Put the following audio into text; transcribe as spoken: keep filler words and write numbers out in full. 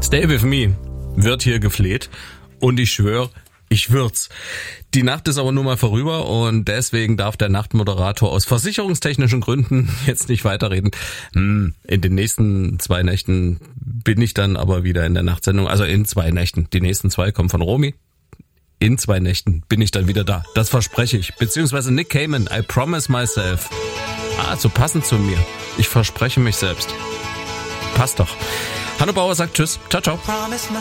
Stay with me wird hier gefleht und ich schwöre, ich würd's. Die Nacht ist aber nun mal vorüber und deswegen darf der Nachtmoderator aus versicherungstechnischen Gründen jetzt nicht weiterreden. In den nächsten zwei Nächten bin ich dann aber wieder in der Nachtsendung, also in zwei Nächten. Die nächsten zwei kommen von Romy. In zwei Nächten bin ich dann wieder da. Das verspreche ich. Beziehungsweise Nick Cayman, I promise myself. Ah, so passend zu mir. Ich verspreche mich selbst. Passt doch. Hanno Bauer sagt Tschüss. Ciao, ciao.